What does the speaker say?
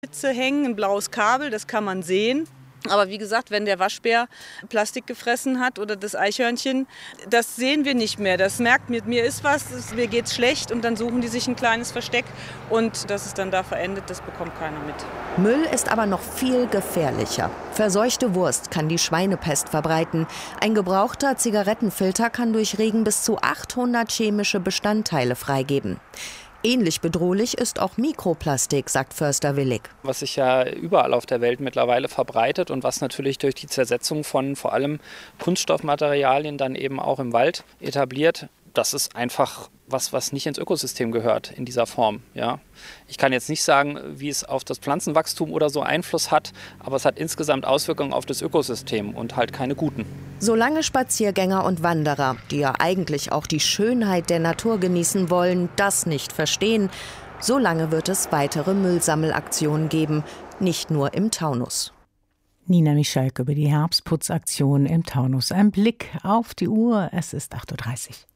hängen, ein blaues Kabel, das kann man sehen. Aber wie gesagt, wenn der Waschbär Plastik gefressen hat oder das Eichhörnchen, das sehen wir nicht mehr. Das merkt mir ist was, mir geht's schlecht und dann suchen die sich ein kleines Versteck und dass es dann da verendet, das bekommt keiner mit. Müll ist aber noch viel gefährlicher. Verseuchte Wurst kann die Schweinepest verbreiten. Ein gebrauchter Zigarettenfilter kann durch Regen bis zu 800 chemische Bestandteile freigeben. Ähnlich bedrohlich ist auch Mikroplastik, sagt Förster Willig. Was sich ja überall auf der Welt mittlerweile verbreitet und was natürlich durch die Zersetzung von vor allem Kunststoffmaterialien dann eben auch im Wald etabliert, das ist einfach was nicht ins Ökosystem gehört in dieser Form. Ja. Ich kann jetzt nicht sagen, wie es auf das Pflanzenwachstum oder so Einfluss hat, aber es hat insgesamt Auswirkungen auf das Ökosystem und halt keine guten. Solange Spaziergänger und Wanderer, die ja eigentlich auch die Schönheit der Natur genießen wollen, das nicht verstehen, solange wird es weitere Müllsammelaktionen geben, nicht nur im Taunus. Nina Michalke über die Herbstputzaktion im Taunus. Ein Blick auf die Uhr, es ist 8:30 Uhr.